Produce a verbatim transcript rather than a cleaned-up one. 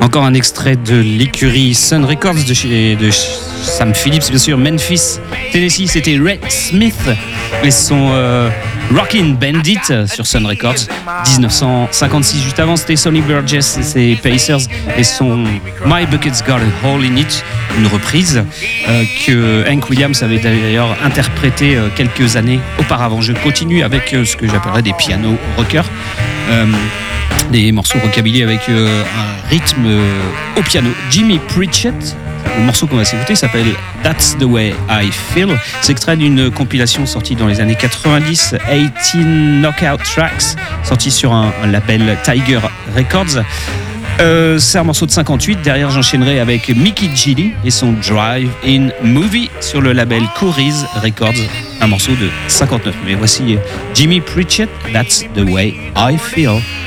Encore un extrait de l'écurie Sun Records de, chez, de Sam Phillips, bien sûr, Memphis, Tennessee. C'était Red Smith et son euh, Rockin' Bandit sur Sun Records. dix-neuf cent cinquante-six, juste avant, c'était Sonny Burgess et ses Pacers et son My Bucket's Got a Hole in It, une reprise euh, que Hank Williams avait d'ailleurs interprété euh, quelques années auparavant. Je continue avec euh, ce que j'appellerais des pianos rockers. Euh, des morceaux rockabilly avec euh, un rythme euh, au piano. Jimmy Pritchett, le morceau qu'on va s'écouter s'appelle That's the Way I Feel. C'est extrait d'une compilation sortie dans les années quatre-vingt-dix, dix-huit Knockout Tracks, sorti sur un, un label Tiger Records. Euh, c'est un morceau de cinquante-huit. Derrière, j'enchaînerai avec Mickey Gilly et son Drive-In Movie sur le label Couriz Records, un morceau de cinquante-neuf. Mais voici Jimmy Pritchett, That's the Way I Feel.